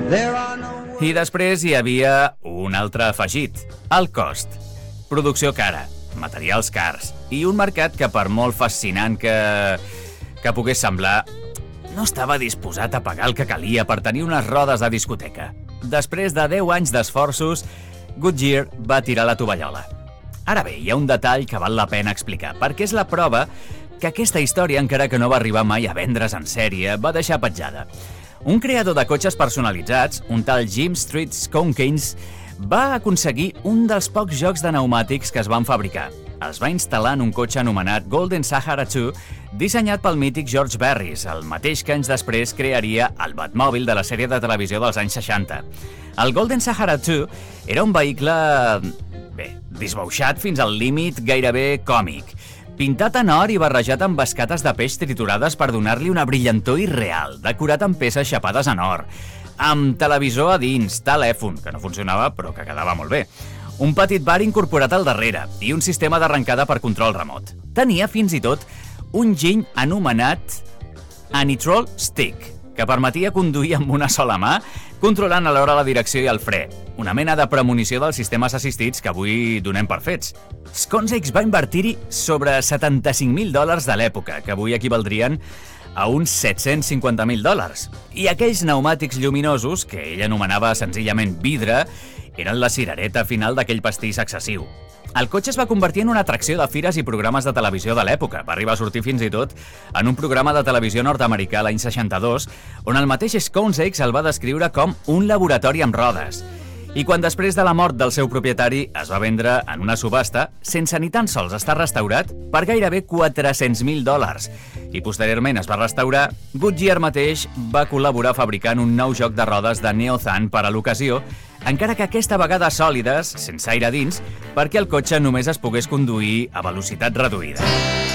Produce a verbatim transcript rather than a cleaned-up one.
I després hi havia un altre afegit, el cost. Producció cara, materials cars i un mercat que, per molt fascinant que, que pogués semblar, no estava disposat a pagar el que calia per tenir unes rodes de discoteca. Després de deu anys d'esforços, Goodyear va tirar la tovallola. Ara bé, hi ha un detall que val la pena explicar, perquè és la prova que aquesta història, encara que no va arribar mai a vendre's en sèrie, va deixar petjada. Un creador de cotxes personalitzats, un tal Jim Street Skonkins, va aconseguir un dels pocs jocs de pneumàtics que es van fabricar. Els va instal·lar en un cotxe anomenat Golden Sahara dos, dissenyat pel mític George Barris, el mateix que anys després crearia el Batmòbil de la sèrie de televisió dels anys seixanta. El Golden Sahara dos era un vehicle, bé, disbauxat fins al límit gairebé còmic, pintat en or i barrejat amb escates de peix triturades per donar-li una brillantor irreal, decorat amb peces xapades en or, amb televisor a dins, telèfon, que no funcionava però que quedava molt bé, un petit bar incorporat al darrere i un sistema d'arrencada per control remot. Tenia fins i tot un giny anomenat Anitrol Stick, que permetia conduir amb una sola mà, controlant alhora la direcció i el fre, una mena de premonició dels sistemes assistits que avui donem per fets. Skonkins va invertir-hi sobre setanta-cinc mil dòlars de l'època, que avui equivaldrien a uns set-cents cinquanta mil dòlars. I aquells pneumàtics lluminosos, que ell anomenava senzillament vidre, eren la cirereta final d'aquell pastís excessiu. El cotxe es va convertir en una atracció de fires i programes de televisió de l'època. Va arribar a sortir fins i tot en un programa de televisió nord-americà l'any seixanta-dos, on el mateix Skonkins el va descriure com un laboratori amb rodes. I quan després de la mort del seu propietari es va vendre en una subhasta, sense ni tan sols estar restaurat, per gairebé quatre-cents mil dòlars. I posteriorment es va restaurar, Goodyear mateix va col·laborar fabricant un nou joc de rodes de neozan per a l'ocasió, encara que aquesta vegada sòlides, sense aire dins, perquè el cotxe només es pogués conduir a velocitat reduïda.